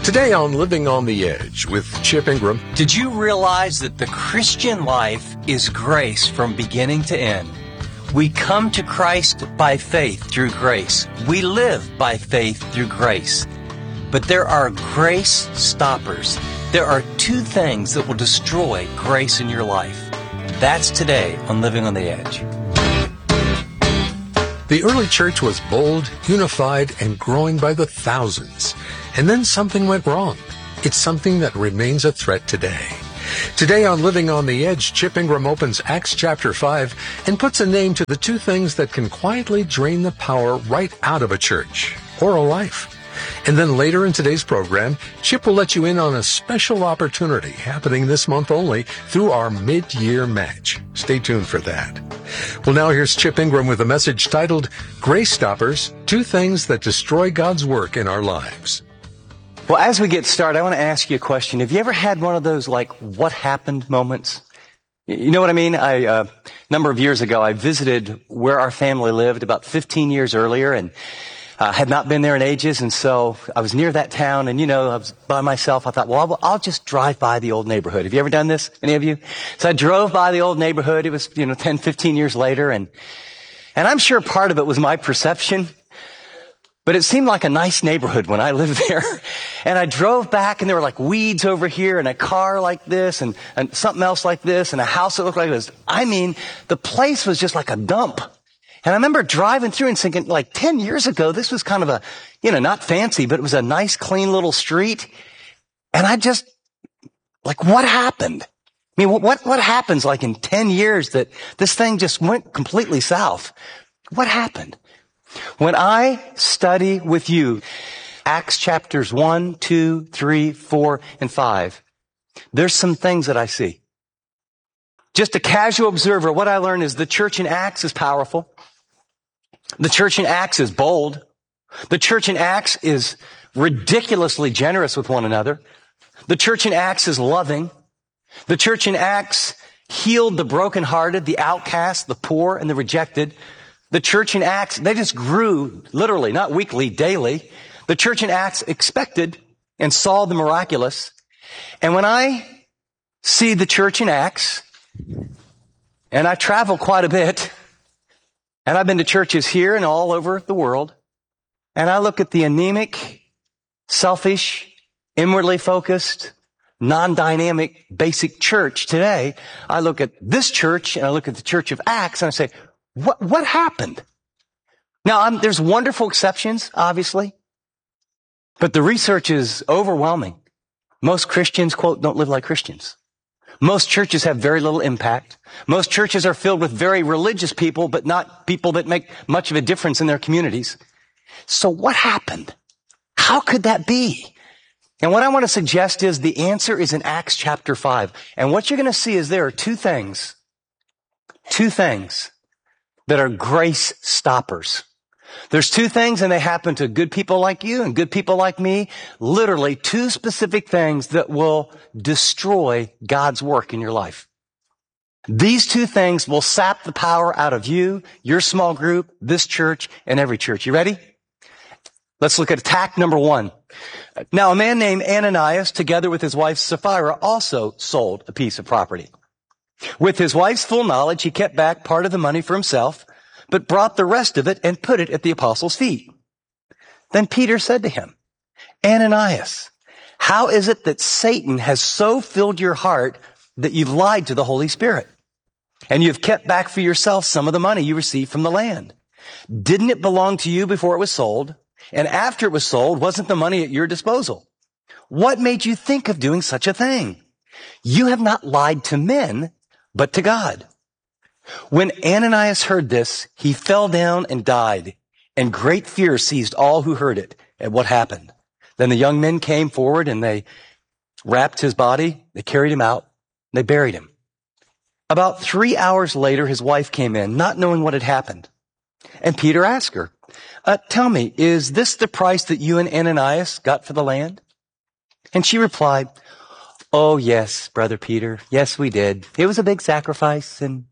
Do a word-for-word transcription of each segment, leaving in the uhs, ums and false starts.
Today on Living on the Edge with Chip Ingram. Did you realize that the Christian life is grace from beginning to end? We come to Christ by faith through grace. We live by faith through grace. But there are grace stoppers. There are two things that will destroy grace in your life. That's today on Living on the Edge. The early church was bold, unified, and growing by the thousands. And then something went wrong. It's something that remains a threat today. Today on Living on the Edge, Chip Ingram opens Acts chapter five and puts a name to the two things that can quietly drain the power right out of a church or a life. And then later in today's program, Chip will let you in on a special opportunity happening this month only through our mid-year match. Stay tuned for that. Well, now here's Chip Ingram with a message titled, Grace Stoppers, Two Things That Destroy God's Work in Our Lives. Well, as we get started, I want to ask you a question. Have you ever had one of those, like, what happened moments? You know what I mean? I, uh, a number of years ago, I visited where our family lived about fifteen years earlier, and uh, had not been there in ages, and so I was near that town, and, you know, I was by myself. I thought, well, I'll, I'll just drive by the old neighborhood. Have you ever done this, any of you? So I drove by the old neighborhood. It was, you know, ten, fifteen years later, and and I'm sure part of it was my perception. But it seemed like a nice neighborhood when I lived there. And I drove back and there were like weeds over here and a car like this and, and something else like this and a house that looked like this. I mean, the place was just like a dump. And I remember driving through and thinking, like ten years ago, this was kind of a, you know, not fancy, but it was a nice, clean little street. And I just, like, what happened? I mean, what, what happens like in ten years that this thing just went completely south? What happened? When I study with you Acts chapters one, two, three, four, and five, there's some things that I see. Just a casual observer, what I learned is the church in Acts is powerful. The church in Acts is bold. The church in Acts is ridiculously generous with one another. The church in Acts is loving. The church in Acts healed the brokenhearted, the outcast, the poor, and the rejected. The church in Acts, they just grew literally, not weekly, daily. The church in Acts expected and saw the miraculous. And when I see the church in Acts, and I travel quite a bit, and I've been to churches here and all over the world, and I look at the anemic, selfish, inwardly focused, non-dynamic, basic church today, I look at this church and I look at the church of Acts and I say, What, what happened? Now, um, there's wonderful exceptions, obviously, but the research is overwhelming. Most Christians, quote, don't live like Christians. Most churches have very little impact. Most churches are filled with very religious people, but not people that make much of a difference in their communities. So what happened? How could that be? And what I want to suggest is the answer is in Acts chapter five. And what you're going to see is there are two things, two things that are grace stoppers. There's two things, and they happen to good people like you and good people like me. Literally two specific things that will destroy God's work in your life. These two things will sap the power out of you, your small group, this church, and every church. You ready? Let's look at attack number one. Now, a man named Ananias, together with his wife Sapphira, also sold a piece of property. With his wife's full knowledge, he kept back part of the money for himself, but brought the rest of it and put it at the apostles' feet. Then Peter said to him, Ananias, how is it that Satan has so filled your heart that you've lied to the Holy Spirit, and you've kept back for yourself some of the money you received from the land? Didn't it belong to you before it was sold? And after it was sold, wasn't the money at your disposal? What made you think of doing such a thing? You have not lied to men, but to God. When Ananias heard this, he fell down and died, and great fear seized all who heard it at what happened. Then the young men came forward, and they wrapped his body, they carried him out, and they buried him. About three hours later, his wife came in, not knowing what had happened. And Peter asked her, uh, tell me, is this the price that you and Ananias got for the land? And she replied, oh, yes, Brother Peter. Yes, we did. It was a big sacrifice, and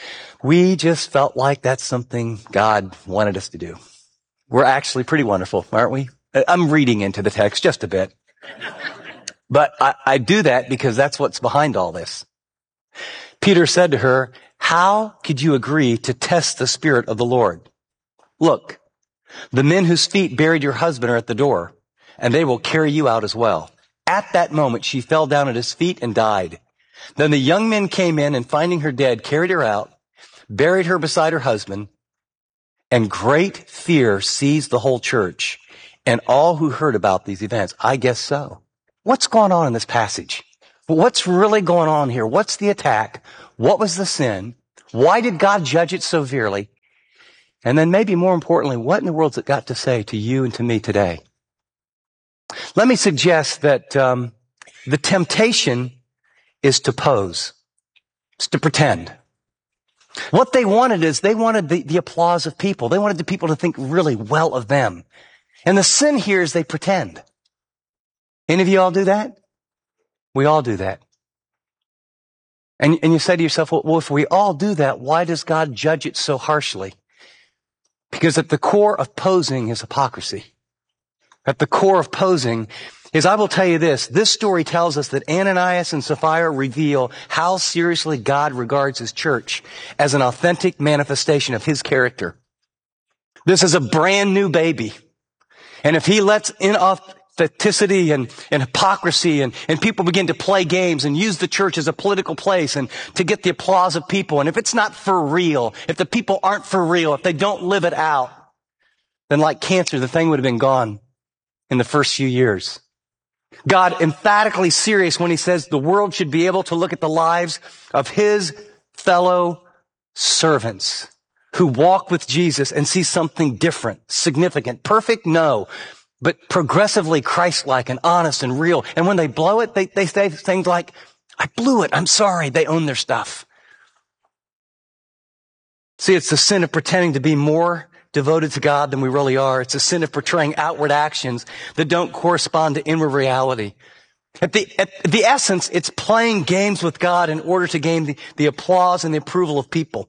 we just felt like that's something God wanted us to do. We're actually pretty wonderful, aren't we? I'm reading into the text just a bit. But I, I do that because that's what's behind all this. Peter said to her, how could you agree to test the Spirit of the Lord? Look, the men whose feet buried your husband are at the door, and they will carry you out as well. At that moment, she fell down at his feet and died. Then the young men came in and finding her dead, carried her out, buried her beside her husband, and great fear seized the whole church and all who heard about these events. I guess so. What's going on in this passage? What's really going on here? What's the attack? What was the sin? Why did God judge it so severely? And then maybe more importantly, what in the world's it got to say to you and to me today? Let me suggest that um, the temptation is to pose. It's to pretend. What they wanted is they wanted the, the applause of people. They wanted the people to think really well of them. And the sin here is they pretend. Any of you all do that? We all do that. And, and you say to yourself, well, well, if we all do that, why does God judge it so harshly? Because at the core of posing is hypocrisy. At the core of posing is, I will tell you this, this story tells us that Ananias and Sapphira reveal how seriously God regards his church as an authentic manifestation of his character. This is a brand new baby. And if he lets inauthenticity and, and hypocrisy and, and people begin to play games and use the church as a political place and to get the applause of people, and if it's not for real, if the people aren't for real, if they don't live it out, then like cancer, the thing would have been gone in the first few years. God emphatically serious when he says the world should be able to look at the lives of his fellow servants who walk with Jesus and see something different, significant, perfect, no, but progressively Christ-like and honest and real. And when they blow it, they, they say things like, I blew it, I'm sorry. They own their stuff. See, it's the sin of pretending to be more devoted to God than we really are. It's a sin of portraying outward actions that don't correspond to inward reality. At the, at the essence, it's playing games with God in order to gain the, the applause and the approval of people.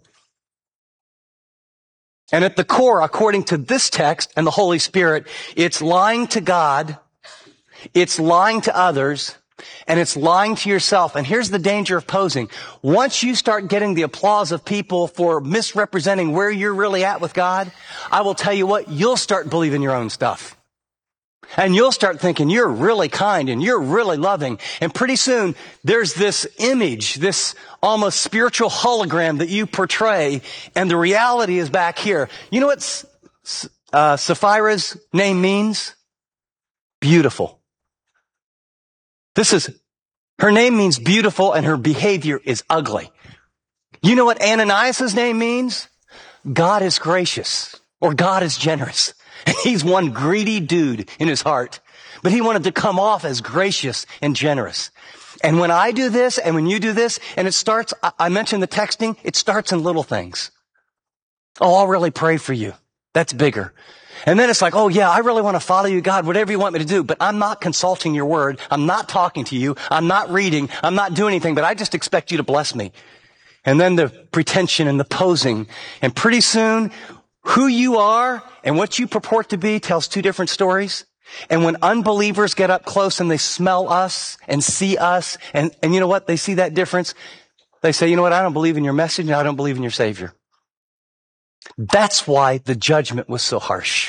And at the core, according to this text and the Holy Spirit, it's lying to God, it's lying to others, and it's lying to yourself. And here's the danger of posing. Once you start getting the applause of people for misrepresenting where you're really at with God, I will tell you what, you'll start believing your own stuff. And you'll start thinking you're really kind and you're really loving. And pretty soon, there's this image, this almost spiritual hologram that you portray, and the reality is back here. You know what uh, Sapphira's name means? Beautiful. This is, her name means beautiful and her behavior is ugly. You know what Ananias' name means? God is gracious, or God is generous. He's one greedy dude in his heart, but he wanted to come off as gracious and generous. And when I do this and when you do this, and it starts, I mentioned the texting, it starts in little things. Oh, I'll really pray for you. That's bigger. And then it's like, oh yeah, I really want to follow you, God, whatever you want me to do, but I'm not consulting your word. I'm not talking to you. I'm not reading. I'm not doing anything, but I just expect you to bless me. And then the pretension and the posing. And pretty soon, who you are and what you purport to be tells two different stories. And when unbelievers get up close and they smell us and see us, and, and you know what? They see that difference. They say, you know what? I don't believe in your message and I don't believe in your Savior. That's why the judgment was so harsh.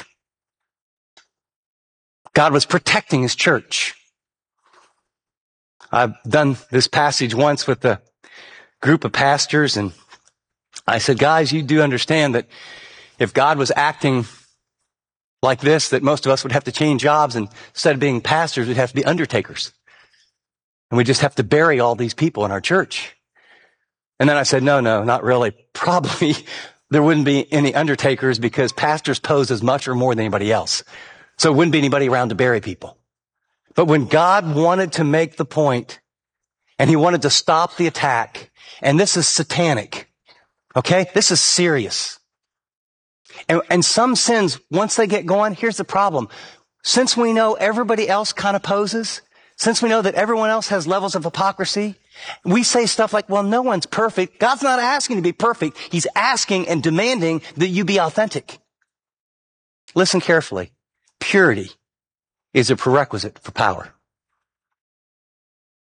God was protecting his church. I've done this passage once with a group of pastors, and I said, guys, you do understand that if God was acting like this, that most of us would have to change jobs, and instead of being pastors, we'd have to be undertakers. And we just have to bury all these people in our church. And then I said, no, no, not really. Probably there wouldn't be any undertakers because pastors pose as much or more than anybody else. So it wouldn't be anybody around to bury people. But when God wanted to make the point and he wanted to stop the attack, and this is satanic, okay? This is serious. And, and some sins, once they get going, here's the problem. Since we know everybody else kind of poses, since we know that everyone else has levels of hypocrisy, we say stuff like, well, no one's perfect. God's not asking to be perfect. He's asking and demanding that you be authentic. Listen carefully. Purity is a prerequisite for power.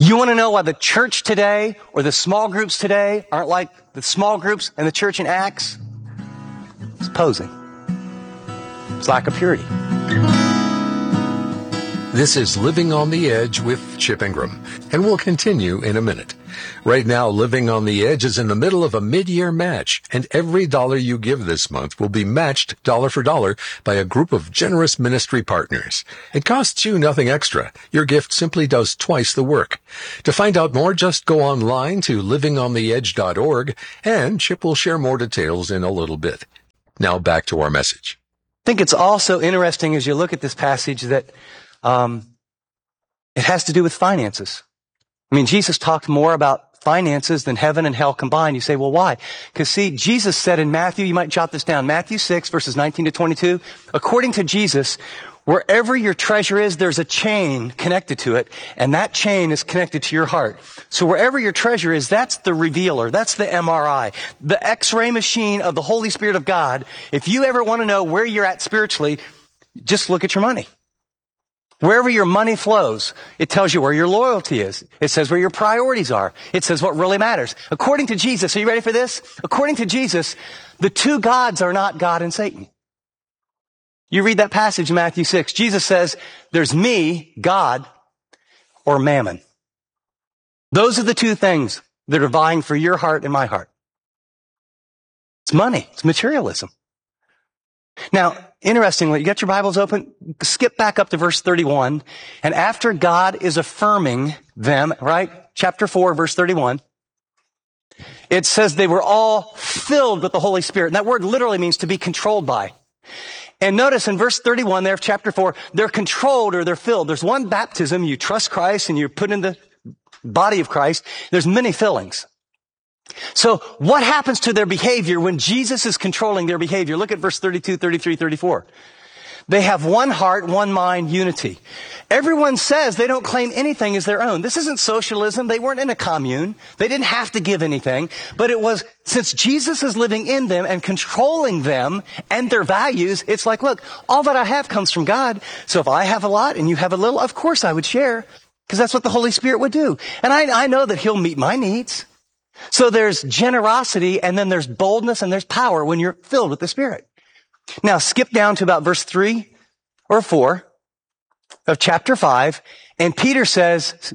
You want to know why the church today or the small groups today aren't like the small groups and the church in Acts? It's posing. It's lack of purity. This is Living on the Edge with Chip Ingram, and we'll continue in a minute. Right now, Living on the Edge is in the middle of a mid-year match, and every dollar you give this month will be matched dollar for dollar by a group of generous ministry partners. It costs you nothing extra. Your gift simply does twice the work. To find out more, just go online to living on the edge dot org, and Chip will share more details in a little bit. Now back to our message. I think it's also interesting as you look at this passage that um, it has to do with finances. I mean, Jesus talked more about finances than heaven and hell combined. You say, well, why? Because see, Jesus said in Matthew, you might jot this down, Matthew six, verses nineteen to twenty-two, according to Jesus, wherever your treasure is, there's a chain connected to it, and that chain is connected to your heart. So wherever your treasure is, that's the revealer. That's the M R I, the X-ray machine of the Holy Spirit of God. If you ever want to know where you're at spiritually, just look at your money. Wherever your money flows, it tells you where your loyalty is. It says where your priorities are. It says what really matters. According to Jesus, are you ready for this? According to Jesus, the two gods are not God and Satan. You read that passage in Matthew six. Jesus says, there's me, God, or mammon. Those are the two things that are vying for your heart and my heart. It's money. It's materialism. Now, interestingly, you got your Bibles open? Skip back up to verse thirty-one. And after God is affirming them, right? Chapter four, verse thirty-one. It says they were all filled with the Holy Spirit. And that word literally means to be controlled by. And notice in verse thirty-one there of chapter four, they're controlled or they're filled. There's one baptism. You trust Christ and you're put in the body of Christ. There's many fillings. So what happens to their behavior when Jesus is controlling their behavior? Look at verse thirty-two, thirty-three, thirty-four. They have one heart, one mind, unity. Everyone says they don't claim anything as their own. This isn't socialism. They weren't in a commune. They didn't have to give anything. But it was, since Jesus is living in them and controlling them and their values, it's like, look, all that I have comes from God. So if I have a lot and you have a little, of course I would share, because that's what the Holy Spirit would do. And I, I know that He'll meet my needs. So there's generosity, and then there's boldness, and there's power when you're filled with the Spirit. Now, skip down to about verse three or four of chapter five, and Peter says,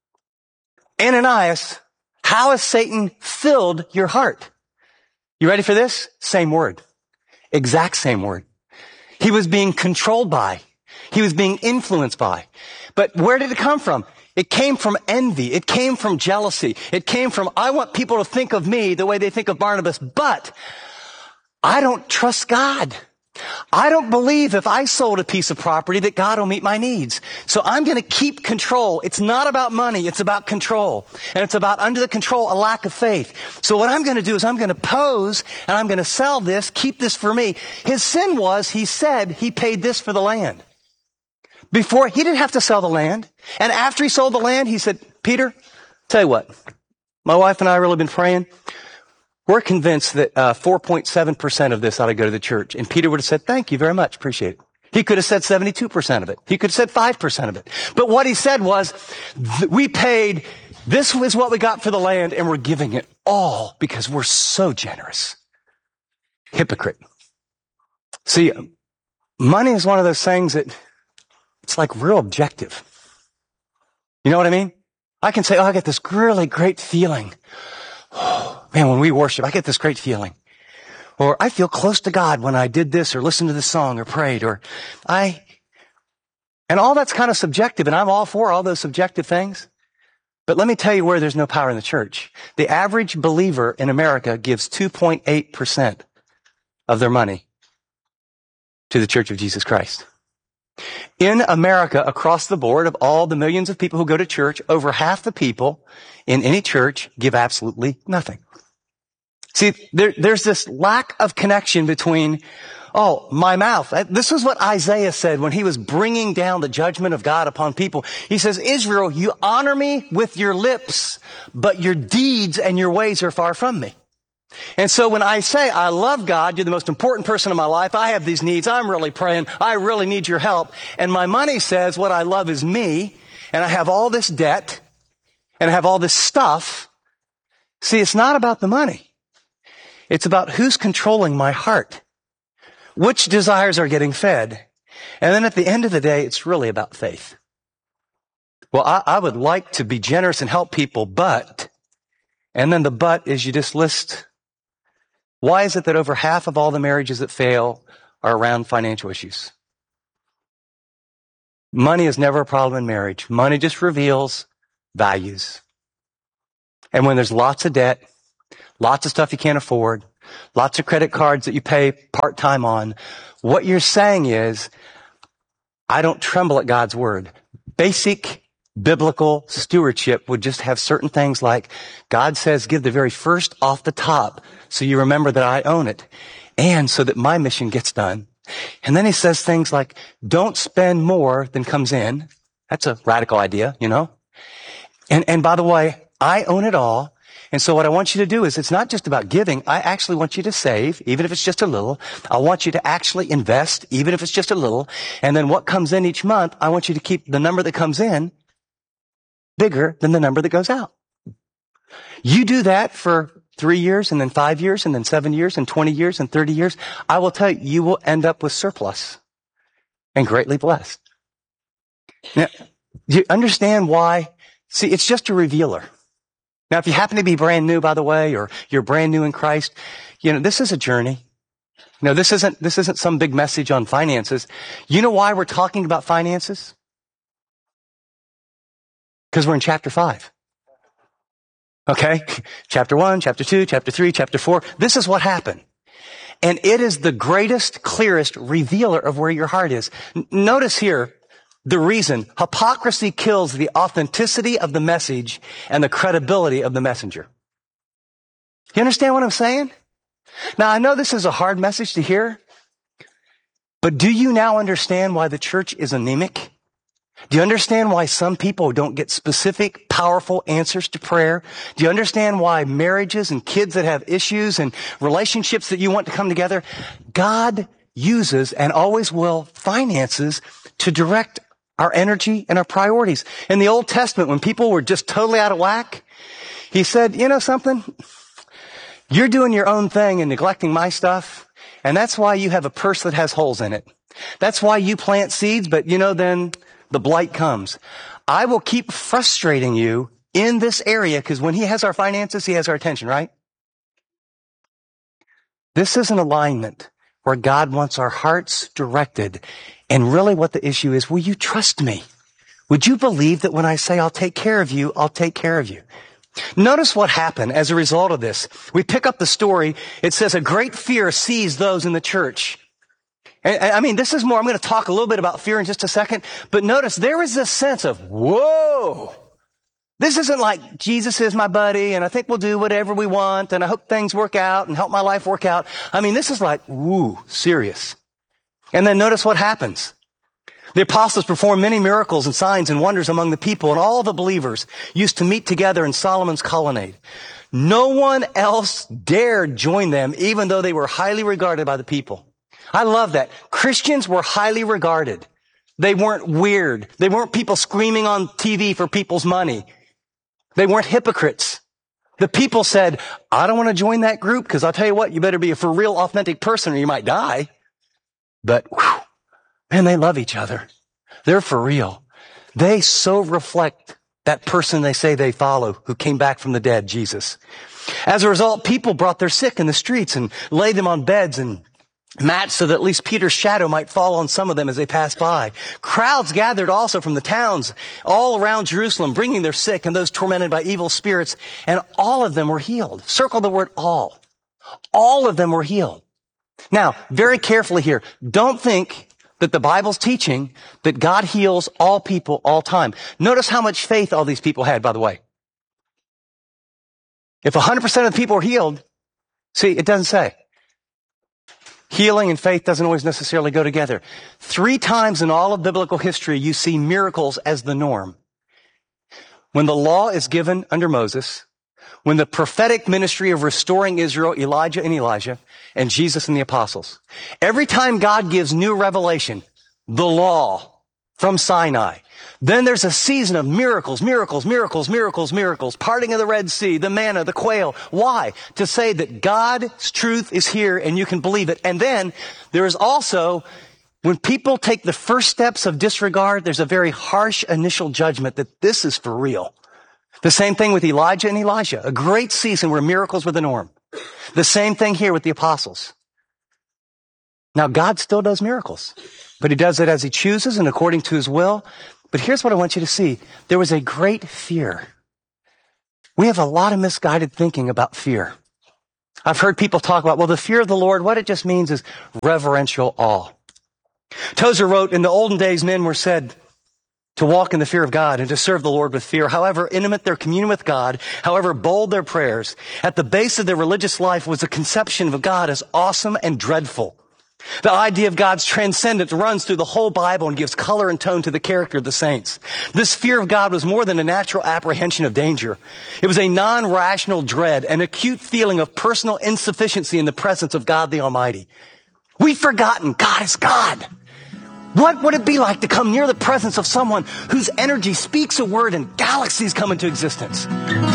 Ananias, how has Satan filled your heart? You ready for this? Same word. Exact same word. He was being controlled by. He was being influenced by. But where did it come from? It came from envy. It came from jealousy. It came from, I want people to think of me the way they think of Barnabas, but I don't trust God. I don't believe if I sold a piece of property that God will meet my needs. So I'm going to keep control. It's not about money. It's about control. And it's about, under the control, a lack of faith. So what I'm going to do is I'm going to pose and I'm going to sell this, keep this for me. His sin was, he said he paid this for the land. Before, he didn't have to sell the land. And after he sold the land, he said, Peter, tell you what, my wife and I have really been praying. We're convinced that uh, four point seven percent of this ought to go to the church. And Peter would have said, thank you very much. Appreciate it. He could have said seventy-two percent of it. He could have said five percent of it. But what he said was, th- we paid, this was what we got for the land, and we're giving it all because we're so generous. Hypocrite. See, money is one of those things that it's like real objective. You know what I mean? I can say, oh, I get this really great feeling. Oh, man, when we worship, I get this great feeling. Or I feel close to God when I did this or listened to this song or prayed. Or I, and all that's kind of subjective, and I'm all for all those subjective things. But let me tell you where there's no power in the church. The average believer in America gives two point eight percent of their money to the Church of Jesus Christ. In America, across the board, of all the millions of people who go to church, over half the people in any church give absolutely nothing. See, there, there's this lack of connection between, oh, my mouth. This is what Isaiah said when he was bringing down the judgment of God upon people. He says, Israel, you honor me with your lips, but your deeds and your ways are far from me. And so when I say, I love God, you're the most important person in my life, I have these needs, I'm really praying, I really need your help, and my money says what I love is me, and I have all this debt, and have all this stuff. See, it's not about the money. It's about who's controlling my heart, which desires are getting fed. And then at the end of the day, it's really about faith. Well, I, I would like to be generous and help people, but, and then the but is you just list, why is it that over half of all the marriages that fail are around financial issues? Money is never a problem in marriage. Money just reveals values. And when there's lots of debt, lots of stuff you can't afford, lots of credit cards that you pay part-time on, what you're saying is, I don't tremble at God's word. Basic biblical stewardship would just have certain things like, God says, give the very first off the top so you remember that I own it, and so that my mission gets done. And then he says things like, don't spend more than comes in. That's a radical idea, you know? And, and by the way, I own it all. And so what I want you to do is, it's not just about giving. I actually want you to save, even if it's just a little. I want you to actually invest, even if it's just a little. And then what comes in each month, I want you to keep the number that comes in bigger than the number that goes out. You do that for three years and then five years and then seven years and twenty years and thirty years. I will tell you, you will end up with surplus and greatly blessed. Now, do you understand why? See, it's just a revealer. Now, if you happen to be brand new, by the way, or you're brand new in Christ, you know, this is a journey. No, this isn't, this isn't some big message on finances. You know why we're talking about finances? Because we're in chapter five. Okay? Chapter one, chapter two, chapter three, chapter four. This is what happened. And it is the greatest, clearest revealer of where your heart is. N- notice here, the reason hypocrisy kills the authenticity of the message and the credibility of the messenger. You understand what I'm saying? Now, I know this is a hard message to hear, but do you now understand why the church is anemic? Do you understand why some people don't get specific, powerful answers to prayer? Do you understand why marriages and kids that have issues and relationships that you want to come together, God uses and always will finances to direct our energy and our priorities. In the Old Testament, when people were just totally out of whack, he said, you know something? You're doing your own thing and neglecting my stuff, and that's why you have a purse that has holes in it. That's why you plant seeds, but you know, then the blight comes. I will keep frustrating you in this area, because when he has our finances, he has our attention, right? This is an alignment where God wants our hearts directed. And really what the issue is, will you trust me? Would you believe that when I say I'll take care of you, I'll take care of you? Notice what happened as a result of this. We pick up the story. It says a great fear seized those in the church. And, I mean, this is more, I'm going to talk a little bit about fear in just a second. But notice there is this sense of, whoa, this isn't like Jesus is my buddy and I think we'll do whatever we want and I hope things work out and help my life work out. I mean, this is like, woo, serious. And then notice what happens. The apostles performed many miracles and signs and wonders among the people, and all the believers used to meet together in Solomon's colonnade. No one else dared join them, even though they were highly regarded by the people. I love that. Christians were highly regarded. They weren't weird. They weren't people screaming on T V for people's money. They weren't hypocrites. The people said, I don't want to join that group, because I'll tell you what, you better be a for real authentic person or you might die. But, whew, man, they love each other. They're for real. They so reflect that person they say they follow who came back from the dead, Jesus. As a result, people brought their sick in the streets and laid them on beds and mats so that at least Peter's shadow might fall on some of them as they passed by. Crowds gathered also from the towns all around Jerusalem, bringing their sick and those tormented by evil spirits, and all of them were healed. Circle the word all. All of them were healed. Now, very carefully here, don't think that the Bible's teaching that God heals all people all time. Notice how much faith all these people had, by the way. If one hundred percent of the people are healed, see, it doesn't say. Healing and faith doesn't always necessarily go together. Three times in all of biblical history, you see miracles as the norm. When the law is given under Moses, when the prophetic ministry of restoring Israel, Elijah and Elijah, and Jesus and the apostles. Every time God gives new revelation, the law, from Sinai. Then there's a season of miracles, miracles, miracles, miracles, miracles, parting of the Red Sea, the manna, the quail. Why? To say that God's truth is here and you can believe it. And then there is also, when people take the first steps of disregard, there's a very harsh initial judgment that this is for real. The same thing with Elijah and Elisha, a great season where miracles were the norm. The same thing here with the apostles. Now, God still does miracles, but he does it as he chooses and according to his will. But here's what I want you to see. There was a great fear. We have a lot of misguided thinking about fear. I've heard people talk about, well, the fear of the Lord, what it just means is reverential awe. Tozer wrote, in the olden days, men were said to walk in the fear of God and to serve the Lord with fear. However intimate their communion with God, however bold their prayers, at the base of their religious life was a conception of God as awesome and dreadful. The idea of God's transcendence runs through the whole Bible and gives color and tone to the character of the saints. This fear of God was more than a natural apprehension of danger. It was a non-rational dread, an acute feeling of personal insufficiency in the presence of God the Almighty. We've forgotten God is God. What would it be like to come near the presence of someone whose energy speaks a word and galaxies come into existence?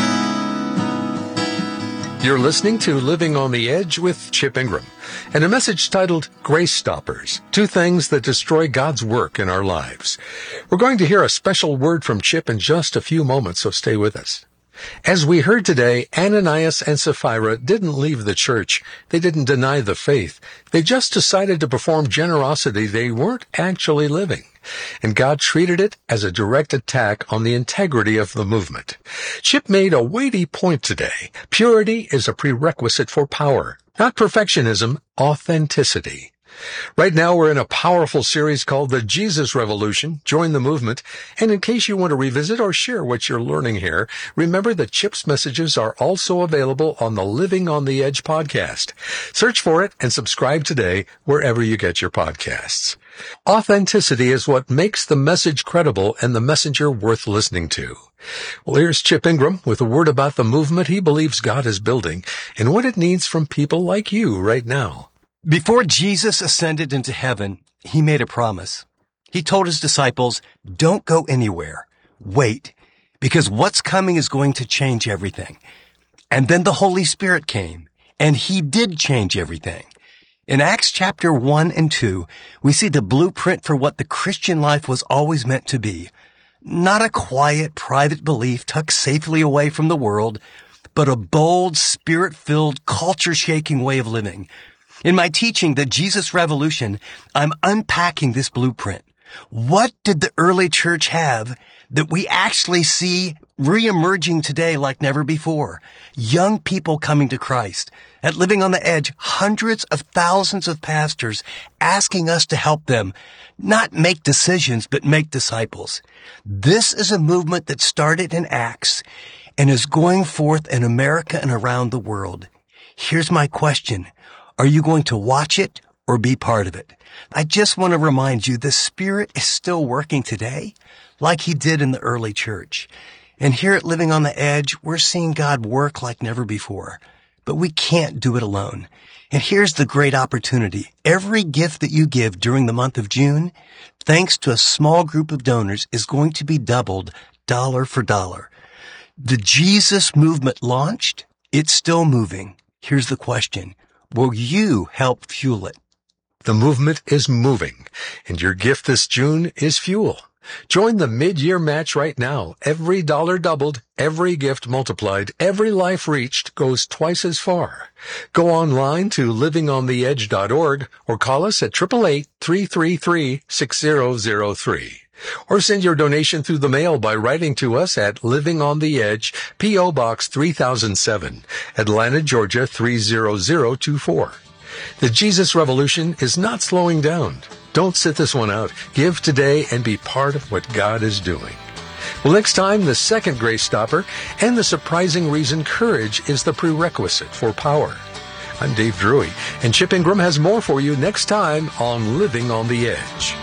You're listening to Living on the Edge with Chip Ingram and a message titled Grace Stoppers, Two Things That Destroy God's Work in Our Lives. We're going to hear a special word from Chip in just a few moments, so stay with us. As we heard today, Ananias and Sapphira didn't leave the church. They didn't deny the faith. They just decided to perform generosity they weren't actually living. And God treated it as a direct attack on the integrity of the movement. Chip made a weighty point today. Purity is a prerequisite for power, not perfectionism, authenticity. Right now, we're in a powerful series called The Jesus Revolution. Join the movement. And in case you want to revisit or share what you're learning here, remember that Chip's messages are also available on the Living on the Edge podcast. Search for it and subscribe today wherever you get your podcasts. Authenticity is what makes the message credible and the messenger worth listening to. Well, here's Chip Ingram with a word about the movement he believes God is building and what it needs from people like you right now. Before Jesus ascended into heaven, he made a promise. He told his disciples, don't go anywhere. Wait, because what's coming is going to change everything. And then the Holy Spirit came, and he did change everything. In Acts chapter one and two, we see the blueprint for what the Christian life was always meant to be. Not a quiet, private belief tucked safely away from the world, but a bold, spirit-filled, culture-shaking way of living. In my teaching, The Jesus Revolution, I'm unpacking this blueprint. What did the early church have that we actually see reemerging today like never before? Young people coming to Christ. At Living on the Edge, hundreds of thousands of pastors asking us to help them not make decisions, but make disciples. This is a movement that started in Acts and is going forth in America and around the world. Here's my question. Are you going to watch it or be part of it? I just want to remind you the Spirit is still working today like he did in the early church. And here at Living on the Edge, we're seeing God work like never before. But we can't do it alone. And here's the great opportunity. Every gift that you give during the month of June, thanks to a small group of donors, is going to be doubled dollar for dollar. The Jesus movement launched. It's still moving. Here's the question. Will you help fuel it? The movement is moving, and your gift this June is fuel. Join the mid-year match right now. Every dollar doubled, every gift multiplied, every life reached goes twice as far. Go online to living on the edge dot org or call us at eight eight eight, three three three, six zero zero three. Or send your donation through the mail by writing to us at Living on the Edge, P O. Box three thousand seven, Atlanta, Georgia three zero zero two four. The Jesus Revolution is not slowing down. Don't sit this one out. Give today and be part of what God is doing. Well, next time, the second grace stopper and the surprising reason courage is the prerequisite for power. I'm Dave Drury, and Chip Ingram has more for you next time on Living on the Edge.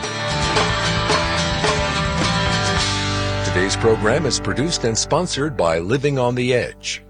Today's program is produced and sponsored by Living on the Edge.